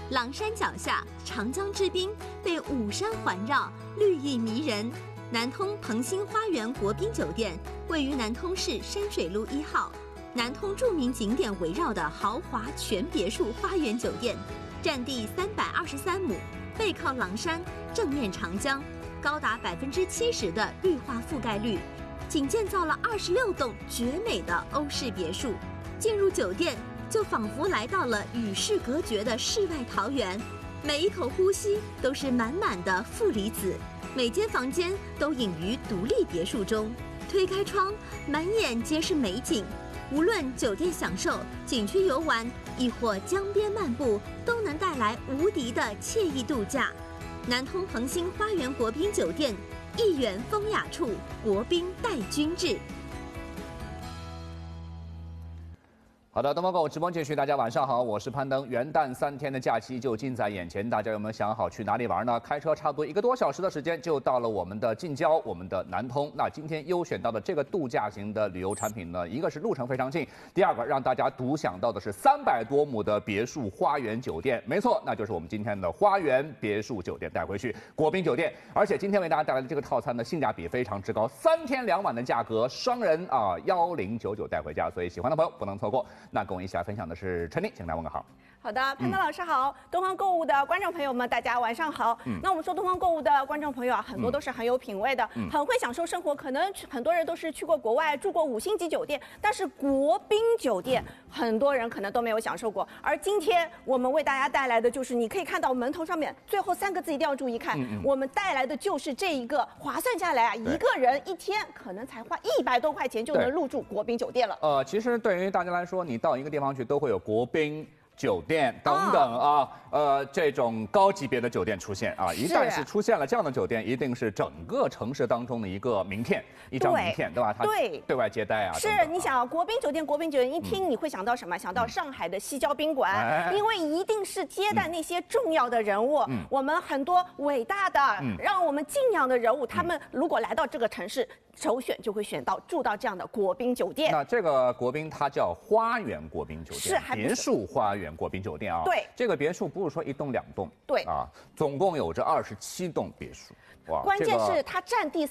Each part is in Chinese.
狼山脚下，长江之滨被五山环绕，绿意迷人。南通鹏兴花园国宾酒店位于南通市山水路1号，南通著名景点围绕的豪华全别墅花园酒店，占地323亩，背靠狼山，正面长江，高达70%的绿化覆盖率，仅建造了26栋绝美的欧式别墅。进入酒店，就仿佛来到了与世隔绝的世外桃源，每一口呼吸都是满满的负离子，每间房间都隐于独立别墅中。推开窗，满眼皆是美景。无论酒店享受、景区游玩，亦或江边漫步，都能带来无敌的惬意度假。南通鹏兴花园国宾酒店，一园风雅处，国宾待君至。 好的，东方购物直播继续，大家晚上好，我是潘登。元旦3天的假期就近在眼前，大家有没有想好去哪里玩呢？开车差不多1个多小时的时间就到了我们的近郊，我们的南通。那今天优选到的这个度假型的旅游产品呢，一个是路程非常近，第二个让大家独享到的是300多亩的别墅花园酒店。没错，那就是我们今天的花园别墅酒店带回去，国宾酒店。而且今天为大家带来的这个套餐的性价比非常之高，3天2晚的价格，双人1099带回家，所以喜欢的朋友不能错过。那跟我一起来分享的是陈丽，请来问个好。 好的，潘登老师好，东方购物的观众朋友们，大家晚上好。那我们说东方购物的观众朋友啊，很多都是很有品位的，很会享受生活。可能很多人都是去过国外，住过5星级酒店，但是国宾酒店，很多人可能都没有享受过。而今天我们为大家带来的就是，你可以看到门头上面最后3个字一定要注意看，我们带来的就是这一个划算下来啊，一个人1天可能才花100多块钱就能入住国宾酒店了。 其实对于大家来说，你到一个地方去都会有国宾酒店等等啊，这种高级别的酒店出现啊，一旦是出现了这样的酒店，一定是整个城市当中的一个名片，一张名片，对吧？它对外接待啊。 是，你想国宾酒店一听你会想到什么？想到上海的西郊宾馆，因为一定是接待那些重要的人物，我们很多伟大的、让我们敬仰的人物，他们如果来到这个城市，首选就会选到住到这样的国宾酒店。 那这个国宾它叫花园国宾酒店，是别墅花园国宾酒店啊。 对， 这个别墅不是说1栋2栋， 对啊，总共有着27栋别墅。哇， 关键是它占地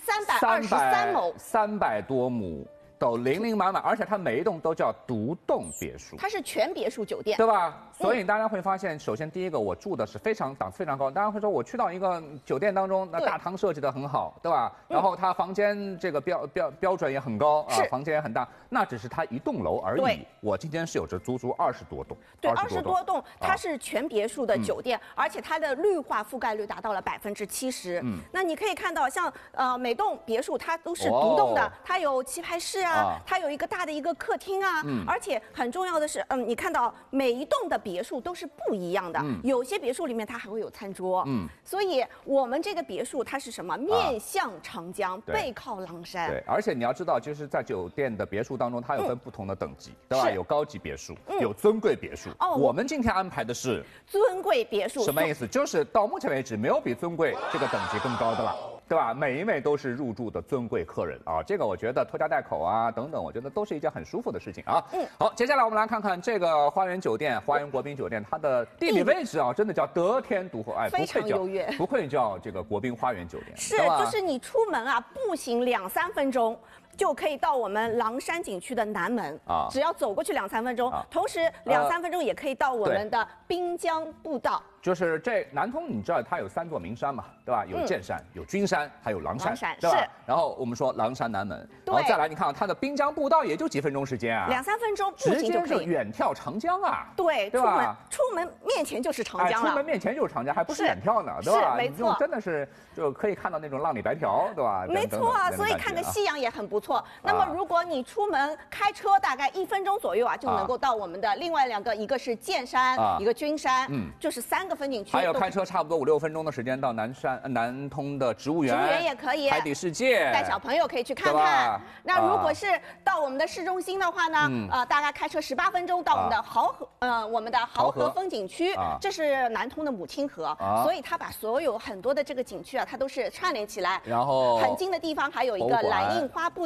323亩 ，300多亩。都零零满满，而且它每一栋都叫独栋别墅， 它是全别墅酒店， 对吧？所以大家会发现，首先第一个，我住的是档次非常高。大家会说，我去到一个酒店当中，那大堂设计的很好，对吧？然后它房间这个标准也很高啊，房间也很大，那只是它一栋楼而已。我今天是有着足20多栋， 对，20多栋，它是全别墅的酒店，而且它的绿化覆盖率达到了70%。那你可以看到，像每栋别墅它都是独栋的，它有棋牌室啊，它有一个大的一个客厅啊，而且很重要的是，你看到每一栋的别墅都是不一样的，有些别墅里面它还会有餐桌，所以我们这个别墅它是什么？面向长江，背靠狼山。 对，而且你要知道，就是在酒店的别墅当中，它有分不同的等级，对吧？有高级别墅，有尊贵别墅。我们今天安排的是尊贵别墅， 什么意思？就是到目前为止没有比尊贵这个等级更高的了。对吧？每一位都是入住的尊贵客人啊，这个我觉得拖家带口啊等等，我觉得都是一件很舒服的事情啊。好，接下来我们来看看这个花园酒店、花园国宾酒店，它的地理位置啊，真的叫得天独厚，哎， 非常优越， 不愧叫这个国宾花园酒店。 是，就是你出门啊，步行2-3分钟。就可以到我们狼山景区的南门啊，只要走过去2-3分钟，同时2-3分钟也可以到我们的滨江步道。 就是这南通，你知道它有3座名山嘛，对吧？有剑山，有君山，还有狼山，对吧？然后我们说狼山南门，然后再来，你看它的滨江步道也就几分钟时间啊 ，2-3分钟步行就可以， 直接是远眺长江啊。 对，对吧？出门面前就是长江了， 出门面前就是长江，还不是远眺呢，对吧？ 是，没错， 真的是就可以看到那种浪里白条，对吧？ 没错啊，所以看个夕阳也很不错。那么如果你出门开车大概1分钟左右啊，就能够到我们的另外2个，一个是剑山，一个君山，就是3个风景区。 还有开车差不多5-6分钟的时间到南通的植物园， 植物园也可以， 海底世界， 带小朋友可以去看看。那如果是到我们的市中心的话呢，大概开车18分钟到我们的豪河风景区，这是南通的母亲河，所以它把很多的这个景区啊，它都是串联起来。 然后很近的地方还有一个蓝印花布的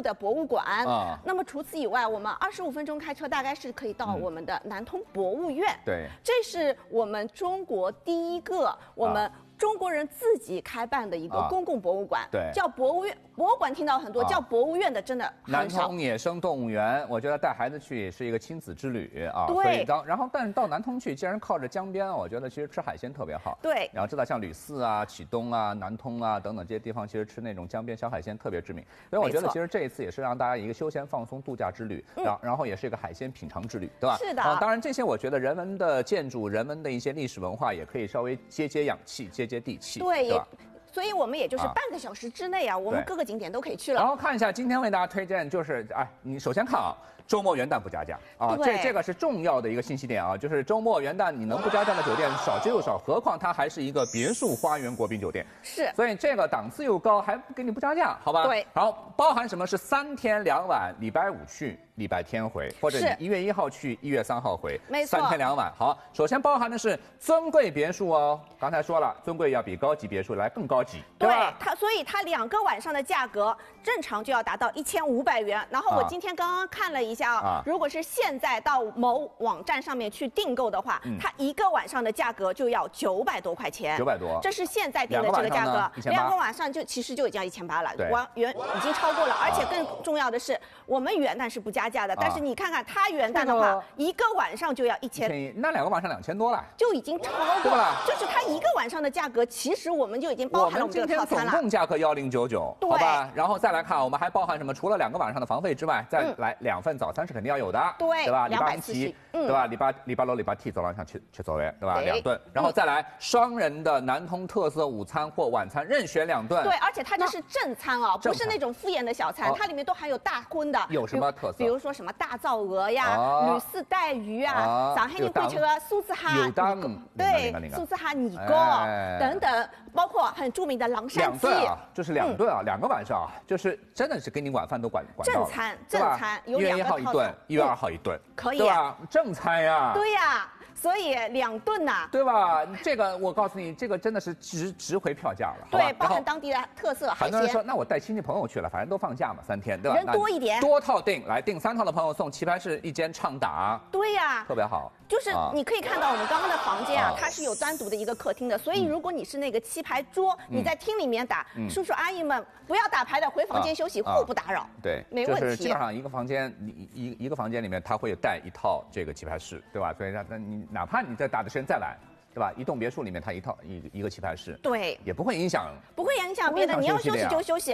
的博物馆。 啊， 那么除此以外，我们25分钟开车大概是可以到我们的南通博物院。 对， 这是我们中国第一个我们中国人自己开办的一个公共博物馆， 对， 叫博物院。博物馆听到很多，叫博物院的真的南很少。 通野生动物园，我觉得带孩子去是一个亲子之旅啊。 对。 所以但是到南通去，既然靠着江边，我觉得其实吃海鲜特别好。 对。 然后知道像吕四啊、启东啊、南通啊等等这些地方，其实吃那种江边小海鲜特别知名。所以我觉得其实这一次也是让大家一个休闲放松度假之旅，然后也是一个海鲜品尝之旅，对吧？ 是的。 当然这些我觉得人文的建筑、人文的一些历史文化也可以稍微接氧气、接地气，对吧？ 所以我们也就是半个小时之内啊，我们各个景点都可以去了。 然后看一下今天为大家推荐就是，你首先看啊，周末元旦不加价啊，这个是重要的一个信息点啊，就是周末元旦你能不加价的酒店少之又少，何况它还是一个别墅花园国宾酒店， 是， 所以这个档次又高，还不给你不加价，好吧？ 对。 然后包含什么是3天2晚，礼拜5去。礼拜天回，或者你1月1号去，1月3号回， 没错 ，3天2晚。好，首先包含的是尊贵别墅哦。刚才说了，尊贵要比高级别墅来更高级，对吧？ 所以它2个晚上的价格正常就要达到1500元。然后我今天刚刚看了一下啊，如果是现在到某网站上面去订购的话，它1个晚上的价格就要900多块钱 ，900多， 这是现在定的这个价格。2个晚上其实就已经要1800了，已经超过了。而且更重要的是，我们元旦是不加价的，但是你看看它元旦的话，1个晚上就要1000， 那2个晚上2000多了， 就已经超过了。就是它1个晚上的价格，其实我们就已经包含了我们这个套餐了。 总共价格1099，好吧？然后再来看，我们还包含什么？除了2个晚上的房费之外，再来2份早餐是肯定要有的，对吧？240，对吧？礼拜六、礼拜天早上去早饭，对吧？2顿，然后再来双人的南通特色午餐或晚餐，任选2顿。 对，而且它这是正餐啊，不是那种敷衍的小餐，它里面都含有大荤的。 有什么特色？ 比如说什么大灶鹅呀、吕四带鱼啊、上海人会吃的苏子哈米糕，对，苏子哈米糕等等，包括很著名的狼山鸡。 就是2顿啊，2个晚上啊，就是真的是给你晚饭都管到了。 正餐有 2月1号1顿，1月2号1顿， 可以， 对吧？正餐呀。 对呀。所以2顿呐， 对吧？这个我告诉你，这个真的是值回票价了， 对，包含当地的特色海鲜。 很多人说，那我带亲戚朋友去了，反正都放假嘛，3天，对吧？ 人多一点， 多套订，来订3套的朋友送棋牌室1间畅打。 对呀， 特别好。 就是你可以看到我们刚刚的房间啊，它是有单独的一个客厅的，所以如果你是那个棋牌桌，你在厅里面打，叔叔阿姨们不要打牌的，回房间休息，互不打扰。 对， 没问题。 就是基本上一个房间，一个房间里面，它会带1套这个棋牌室，对吧？所以那你哪怕你在打的时间再晚，对吧？一栋别墅里面它一个棋牌室， 对， 也不会影响， 别的，你要休息就休息。